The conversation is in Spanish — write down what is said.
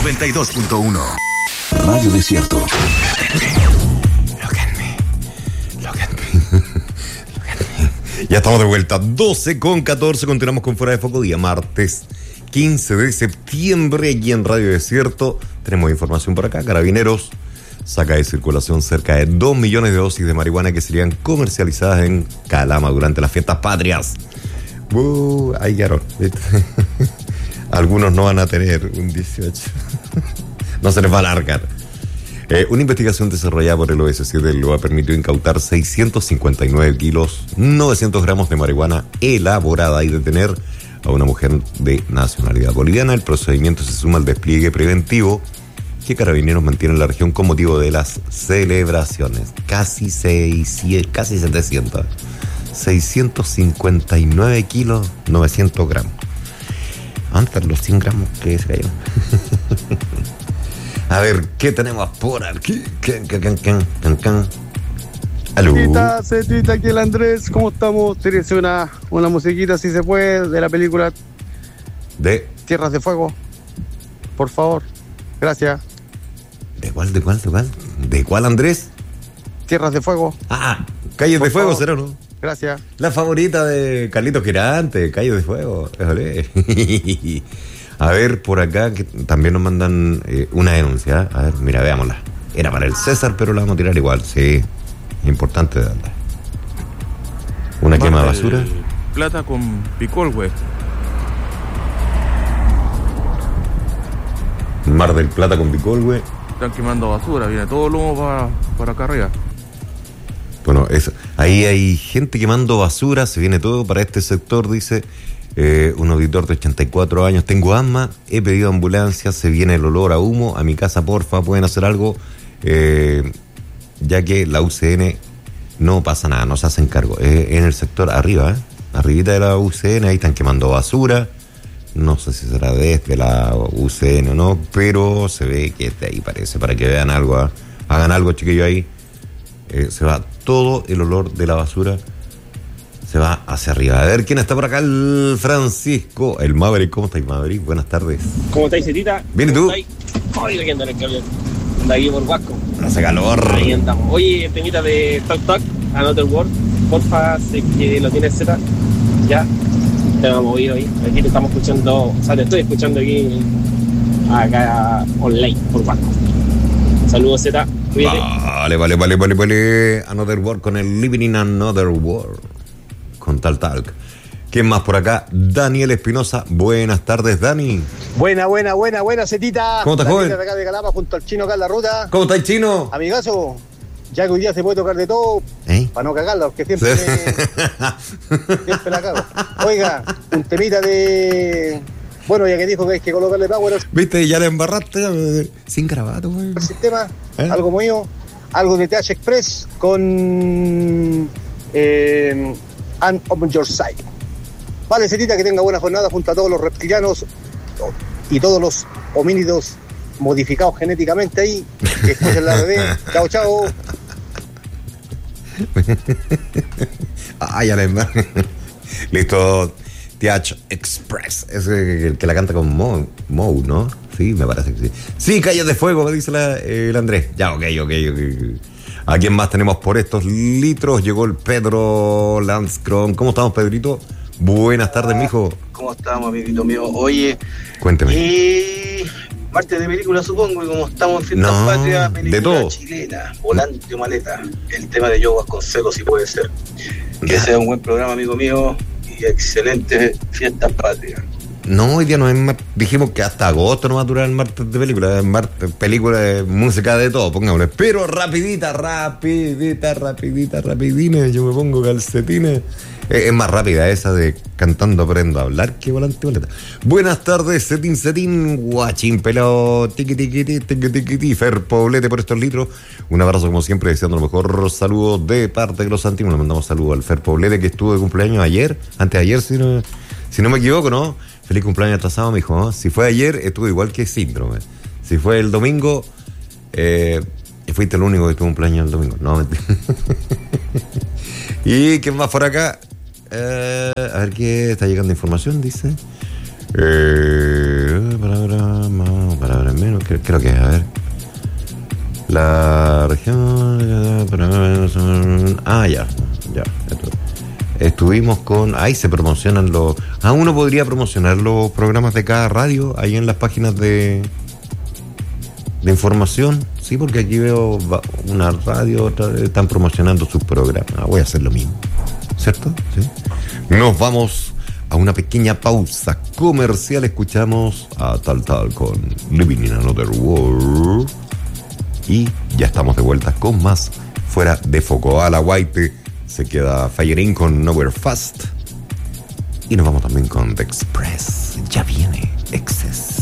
92.1 Radio Desierto. Ya estamos de vuelta, 12:14, continuamos con Fuera de Foco, día martes 15 de septiembre, aquí en Radio Desierto. Tenemos información por acá. Carabineros saca de circulación cerca de 2 millones de dosis de marihuana que serían comercializadas en Calama durante las fiestas patrias. Ahí quedaron. Algunos no van a tener un 18. No se les va a alargar. Una investigación desarrollada por el OS7 lo ha permitido incautar 659 kilos, 900 gramos de marihuana elaborada y detener a una mujer de nacionalidad boliviana. El procedimiento se suma al despliegue preventivo que Carabineros mantiene en la región con motivo de las celebraciones. Casi 700. 659 kilos, 900 gramos. Antes los 100 gramos que se cayeron. A ver, ¿qué tenemos por aquí? ¿Aló? Cetita, aquí el Andrés, ¿cómo estamos? Tírense una musiquita, si se puede, de la película de Tierras de Fuego, por favor, gracias. ¿De cuál? ¿De cuál, Andrés? Tierras de Fuego. Calles por de Fuego, favor. ¿será o no? Gracias. La favorita de Carlitos Girante, Calles de Fuego. A ver, por acá que también nos mandan una denuncia. A ver, mira, veámosla. Era para el César, pero la vamos a tirar igual. Sí, importante de andar. Una quema de basura. Plata con picol, güey. Mar del Plata con Picol, güey. Están quemando basura, viene todo el humo para acá arriba. Bueno, ahí hay gente quemando basura, se viene todo para este sector, dice un auditor de 84 años. Tengo asma, he pedido ambulancia, se viene el olor a humo, a mi casa, porfa, pueden hacer algo, ya que la UCN no pasa nada, no se hacen cargo. En el sector arriba, arribita de la UCN, ahí están quemando basura. No sé si será desde la UCN o no, pero se ve que de ahí parece, para que vean algo, hagan algo, chiquillos, ahí. Se va todo el olor de la basura, se va hacia arriba. A ver quién está por acá, el Francisco, el Maverick. ¿Cómo estáis, Maverick? Buenas tardes. ¿Cómo estáis, Cetita? Bien, ¿y tú? Oye, que anda en el camión. Anda aquí por Huasco. Hace calor. Ahí andamos. Oye, temita de Talk Talk, Another World. Porfa, sé que lo tienes, Z. Ya, te vamos a oír hoy. Aquí te estamos escuchando, o sea, te estoy escuchando aquí, acá online, por Huasco. Saludos, Z. Cuídate. Vale. Another World con el Living in Another World. Con Talk. ¿Quién más por acá? Daniel Espinosa. Buenas tardes, Dani. Buena, Cetita. ¿Cómo estás, joven? De acá de Calama, junto al chino acá en la ruta. ¿Cómo está el chino? Amigazo, ya que hoy día se puede tocar de todo, para no cagarla, porque siempre, siempre la cago. Oiga, un temita de... Bueno, ya que dijo que hay que colocarle power ¿Viste? Ya le embarraste sin grabato, güey. al sistema, algo mío, algo de TH Express con And On Your Side. Vale, Cetita, que tenga buena jornada junto a todos los reptilianos y todos los homínidos modificados genéticamente ahí, que escuchen la bebé. Chao. Ya le embarraste. Listo. TH Express, es el que la canta con Mo, ¿no? Sí, me parece que sí. Sí, Calles de Fuego, me dice el Andrés. Ya, ok. ¿A quién más tenemos por estos litros? Llegó el Pedro Lanzcron. ¿Cómo estamos, Pedrito? Buenas tardes, mijo. ¿Cómo estamos, amiguito mío? Oye, cuénteme. Parte de película, supongo, y como estamos en fiestas patrias, película de todo. Chilena, Volante o Maleta. El tema de Joe Vasconcelos, si puede ser. Que sea un buen programa, amigo mío. Y excelentes fiestas patrias. No, hoy día no es dijimos que hasta agosto no va a durar el martes de película. Película de música de todo, pongámosle. Pero rapidita, yo me pongo calcetines. Es más rápida esa de Cantando Aprendo a Hablar que Volante Boleta. Buenas tardes, Cetín, guachín pelado, tiqui, Fer Poblete por estos litros. Un abrazo como siempre, deseando lo mejor. Saludos de parte de los Santimos. Le mandamos saludos al Fer Poblete, que estuvo de cumpleaños antes de ayer, si no me equivoco, ¿no? Feliz cumpleaños atrasado, mi hijo, ¿no? Si fue ayer, estuvo igual que Síndrome. Si fue el domingo, fuiste el único que tuvo cumpleaños el domingo. No, mentira. ¿Y quién más por acá? A ver qué está llegando información, dice. Palabra más, palabra menos. creo que es, a ver. La región... ya. Estuvimos con... Ahí se promocionan los... uno podría promocionar los programas de cada radio ahí en las páginas de información. Sí, porque aquí veo una radio, otra están promocionando sus programas. Voy a hacer lo mismo, ¿cierto? Sí. Nos vamos a una pequeña pausa comercial. Escuchamos a Tal con Living in Another World. Y ya estamos de vuelta con más Fuera de Foco. A la Guaite se queda Fallerín con Nowhere Fast. Y nos vamos también con The Express. Ya viene Excess.